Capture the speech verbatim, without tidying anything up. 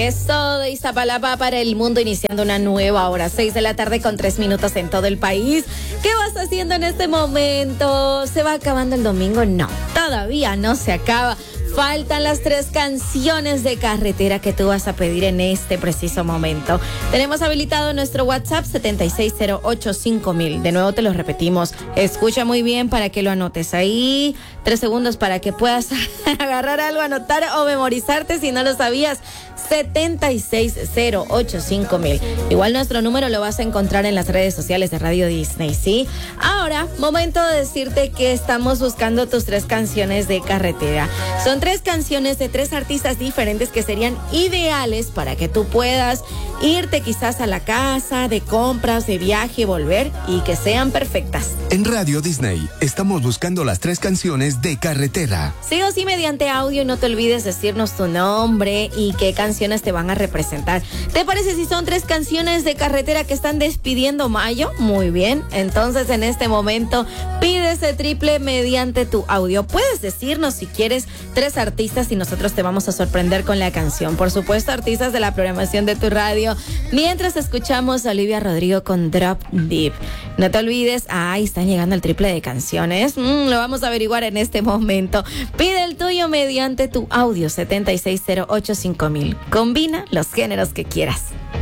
Eso de Iztapalapa para el mundo, iniciando una nueva hora, seis de la tarde con tres minutos en todo el país. ¿Qué vas haciendo en este momento? ¿Se va acabando el domingo? No, todavía no se acaba. Faltan las tres canciones de carretera que tú vas a pedir en este preciso momento. Tenemos habilitado nuestro WhatsApp siete seis cero ocho cinco mil. De nuevo te lo repetimos. Escucha muy bien para que lo anotes ahí. Tres segundos para que puedas agarrar algo, anotar o memorizarte si no lo sabías. siete seis cero ocho cinco mil. Igual nuestro número lo vas a encontrar en las redes sociales de Radio Disney, ¿sí? Ahora, momento de decirte que estamos buscando tus tres canciones de carretera. Son tres canciones de tres artistas diferentes que serían ideales para que tú puedas irte quizás a la casa, de compras, de viaje, volver y que sean perfectas. En Radio Disney estamos buscando las tres canciones de carretera. Sí o sí mediante audio, y no te olvides decirnos tu nombre y qué canciones te van a representar. ¿Te parece si son tres canciones de carretera que están despidiendo mayo? Muy bien, entonces en este momento pide ese triple mediante tu audio. Puedes decirnos si quieres tres artistas y nosotros te vamos a sorprender con la canción. Por supuesto, artistas de la programación de tu radio. Mientras escuchamos a Olivia Rodrigo con Drop Deep. No te olvides, ay, están llegando el triple de canciones. Mm, lo vamos a averiguar en este momento. Pide el tuyo mediante tu audio siete seis cero ocho cinco mil. Combina los géneros que quieras.